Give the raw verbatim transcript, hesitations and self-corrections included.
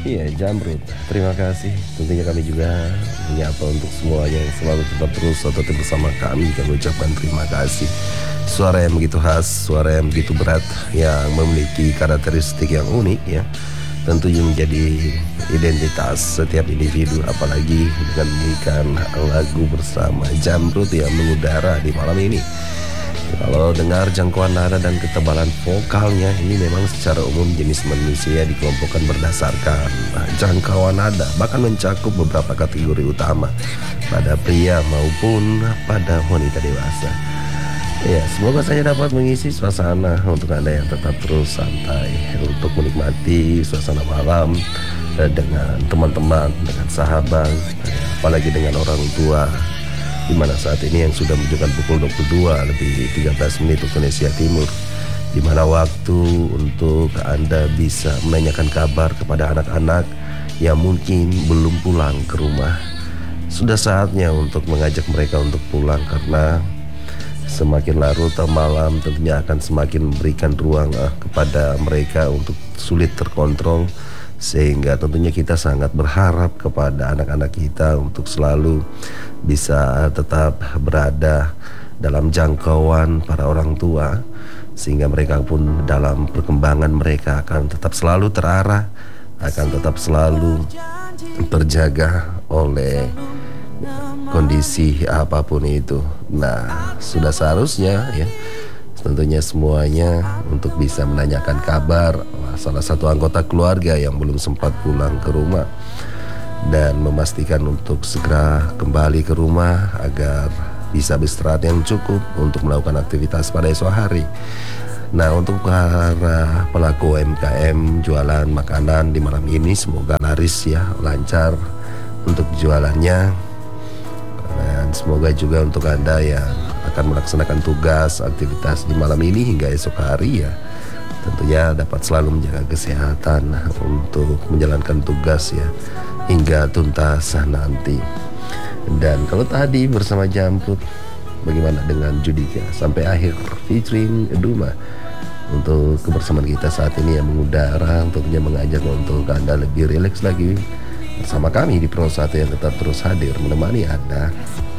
Iya, Jamrut. Terima kasih. Tentunya kami juga menyapa untuk semuanya yang selalu tetap terus atau tetap bersama kami. Kami ucapkan terima kasih. Suara yang begitu khas, suara yang begitu berat, yang memiliki karakteristik yang unik ya. Tentunya menjadi identitas setiap individu, apalagi dengan menyanyikan lagu bersama Jamrut yang mengudara di malam ini. Kalau dengar jangkauan nada dan ketebalan vokalnya, ini memang secara umum jenis manusia dikelompokkan berdasarkan jangkauan nada, bahkan mencakup beberapa kategori utama pada pria maupun pada wanita dewasa. Ya, semoga saya dapat mengisi suasana untuk Anda yang tetap terus santai untuk menikmati suasana malam dengan teman-teman, dengan sahabat, apalagi dengan orang tua. Di mana saat ini yang sudah menunjukkan pukul dua puluh dua lebih tiga belas menit waktu Indonesia Timur, di mana waktu untuk Anda bisa menanyakan kabar kepada anak-anak yang mungkin belum pulang ke rumah. Sudah saatnya untuk mengajak mereka untuk pulang, karena semakin larut malam tentunya akan semakin memberikan ruang uh, kepada mereka untuk sulit terkontrol. Sehingga tentunya kita sangat berharap kepada anak-anak kita untuk selalu bisa tetap berada dalam jangkauan para orang tua, sehingga mereka pun dalam perkembangan mereka akan tetap selalu terarah, akan tetap selalu terjaga oleh kondisi apapun itu. Nah, sudah seharusnya ya tentunya semuanya untuk bisa menanyakan kabar salah satu anggota keluarga yang belum sempat pulang ke rumah, dan memastikan untuk segera kembali ke rumah agar bisa beristirahat yang cukup untuk melakukan aktivitas pada esok hari. Nah, untuk para pelaku U M K M jualan makanan di malam ini, semoga laris ya, lancar untuk jualannya. Dan semoga juga untuk Anda yang akan melaksanakan tugas aktivitas di malam ini hingga esok hari ya, tentunya dapat selalu menjaga kesehatan untuk menjalankan tugas ya hingga tuntas nanti. Dan kalau tadi bersama Jamrut, bagaimana dengan Judika sampai akhir featuring Duma? Untuk kebersamaan kita saat ini yang mengudara, tentunya mengajak untuk Anda lebih rileks lagi bersama kami di Pro satu yang tetap terus hadir menemani Anda.